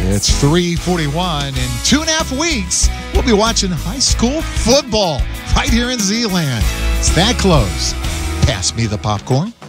It's 3:41. In 2.5 weeks, we'll be watching high school football right here in Zeeland. It's that close. Pass me the popcorn.